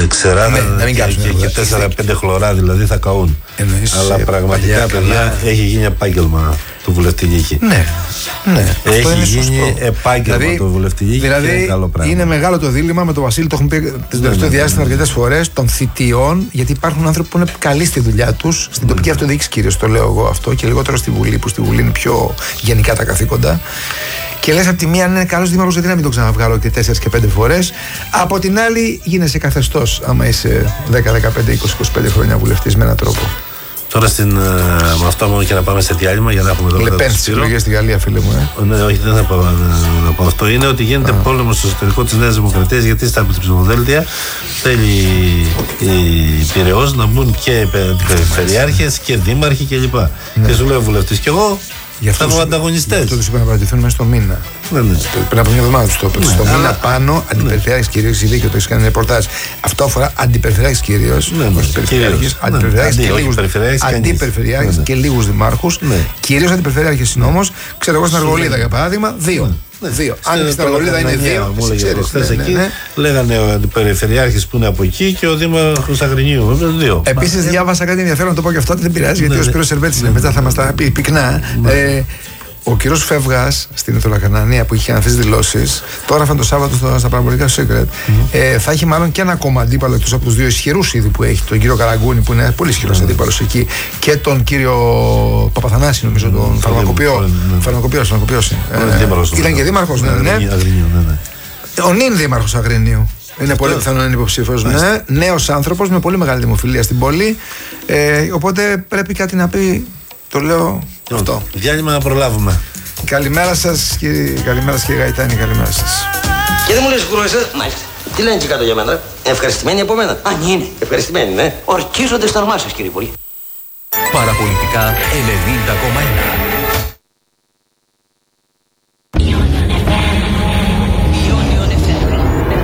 ξερά και 4-5 χλωρά δηλαδή θα καούν. Αλλά πραγματικά, παιδιά, έχει γίνει επάγγελμα το βουλευτική. Ναι. Έχει γίνει επάγγελμα το βουλευτική. Δηλαδή, είναι μεγάλο το δίλημμα με τον Βασίλη, το έχουμε πει το τελευταίο διάστημα αρκετές φορές, των θητιών, γιατί υπάρχουν άνθρωποι που είναι καλοί στη δουλειά τους, στην τοπική αυτοδιοίκηση κυρίως, το λέω εγώ αυτό, και λιγότερο στη Βουλή, που στη Βουλή είναι πιο γενικά τα καθήκοντα. Και λες από τη μία, αν είναι καλός δήμαρχος, γιατί να μην το ξαναβγάλω και 4 και 5 φορές. Από την άλλη, γίνεσαι καθεστώς, άμα είσαι 10, 15, 20, 25 χρόνια βουλευτής με έναν τρόπο. Τώρα με αυτό μόνο και να πάμε σε διάλειμμα για να έχουμε εδώ πέρα. Λεπέν στις εκλογές στη Γαλλία, φίλε μου. Ναι, όχι, δεν θα πάω να πω αυτό. Είναι ότι γίνεται πόλεμος στο εσωτερικό της Νέας Δημοκρατίας, γιατί στα ψηφοδέλτια θέλει η Πειραιώς να μπουν και περιφερειάρχες και δήμαρχοι κλπ. Και σου λέω βουλευτής κι εγώ. Θα βγουν ανταγωνιστές. Αυτό τους είπα να παρατηθούν μέσα στο μήνα. Πριν από μια εβδομάδα τους το είπα. Στο μήνα πάνω, αντιπεριφερειάρχες κυρίως, η δίκαιο το έχεις κάνει ρεπορτάζ. Αυτό αφορά αντιπεριφερειάρχες κυρίως. Όχι περιφερειάρχες. Αντιπεριφερειάρχες και λίγους δημάρχους. Κυρίως αντιπεριφερειάρχες είναι όμως. Ξέρω εγώ στην Αργολίδα για παράδειγμα, 2. Αν στην Αργολίδα είναι 2. Λέγανε ο αντιπεριφερειάρχης που είναι από εκεί και ο δήμαρχος Αγρινίου. 2. Επίσης διάβασα κάτι ενδιαφέρον, να το πω και αυτό, δεν πειράζει, γιατί ο Σπύρος Σερβέτης είναι μετά, θα μας τα πει πυκνά. Ο κύριος Φεύγας στην Ιτωλακανανία που είχε ανθείς δηλώσεις, τώρα το Σάββατο στα παραπολιτικά Secret, θα έχει μάλλον και ένα ακόμα αντίπαλο εκτός από τους δύο ισχυρούς ήδη που έχει, τον κύριο Καραγκούνη που είναι πολύ ισχυρός αντίπαλος εκεί, και τον κύριο Παπαθανάση, νομίζω, τον φαρμακοποιός. Ήταν και δήμαρχος, ναι. Ο νυν δήμαρχος Αγρινίου. Είναι πολύ πιθανό να είναι υποψήφιος. Νέος άνθρωπος με πολύ μεγάλη δημοφιλία στην πόλη. Οπότε πρέπει κάτι να πει. Το λέω αυτό. Διάλειμμα να προλάβουμε. Καλημέρα σας κύριε Γαϊτάνη, καλημέρα σας. Και δεν μου λες γουρό εσάς. Μάλιστα. Τι λένε εκεί κάτω για μένα, ευχαριστημένοι από μένα. Αν είναι. Ευχαριστημένοι, ναι. Ορκίζονται στα όνομά σας, κύριε Υπουργέ. Παραπολιτικά 90,1.